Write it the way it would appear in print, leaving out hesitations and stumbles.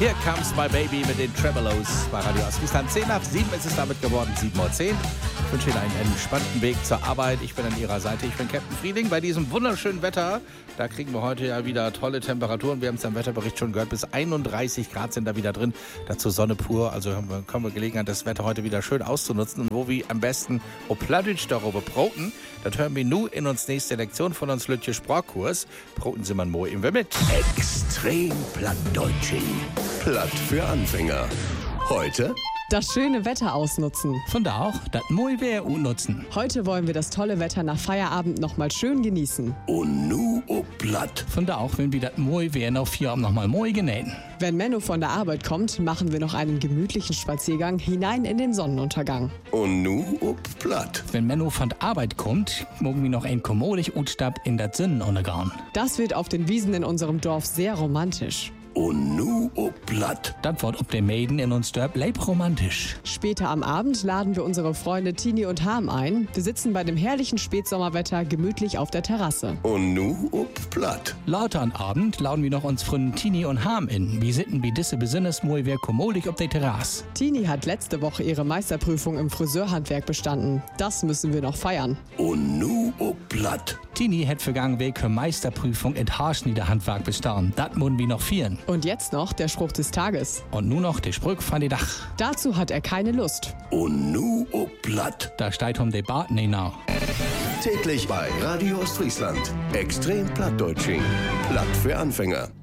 Here Comes My Baby mit den Tremolos bei Radio Ostfriesland. 10 nach 7 ist es damit geworden, 7:10 Uhr. Ich wünsche Ihnen einen entspannten Weg zur Arbeit. Ich bin an Ihrer Seite. Ich bin Captain Frieding. Bei diesem wunderschönen Wetter, da kriegen wir heute ja wieder tolle Temperaturen. Wir haben es im Wetterbericht schon gehört, bis 31 Grad sind da wieder drin. Dazu Sonne pur. Also haben wir Gelegenheit, das Wetter heute wieder schön auszunutzen. Und wo wir am besten Plattdeutsch darüber broten, das hören wir nu in uns nächste Lektion von uns Lütje Sprachkurs. Broten Sie mal mo im mit. Extrem Plattdeutsching. Platt für Anfänger. Heute das schöne Wetter ausnutzen. Von da auch das moi Wehr nutzen. Heute wollen wir das tolle Wetter nach Feierabend noch mal schön genießen. Und nu o Platt. Von da auch, wenn wir das moi Wehr noch Feierabend noch mal moi genähen. Wenn Menno von der Arbeit kommt, machen wir noch einen gemütlichen Spaziergang hinein in den Sonnenuntergang. Und nu o Platt. Wenn Menno von der Arbeit kommt, morgen wir noch ein kommodig Utstab in das Sonnenuntergang. Das wird auf den Wiesen in unserem Dorf sehr romantisch. Und nu o Platt. Das Wort ob der Maiden in uns Dorf leib romantisch. Später am Abend laden wir unsere Freunde Tini und Harm ein. Wir sitzen bei dem herrlichen Spätsommerwetter gemütlich auf der Terrasse. Und nu o Platt. Lauter am Abend laden wir noch uns Freunde Tini und Harm in. Wir sitten wie disse Besinnes moi wer kommodig auf der Terrasse. Tini hat letzte Woche ihre Meisterprüfung im Friseurhandwerk bestanden. Das müssen wir noch feiern. Und nu o Platt. Tini hat vergangen Weg Meisterprüfung in Haarschniederhandwerk bestanden. Das müssen wir noch feiern. Und jetzt noch der Spruch des Tages. Und nun noch der Spruch von der Dach. Dazu hat er keine Lust. Und nu o Platt. Da steht Debatten hinaus. Täglich bei Radio Ostfriesland. Extrem Plattdeutsching. Platt für Anfänger.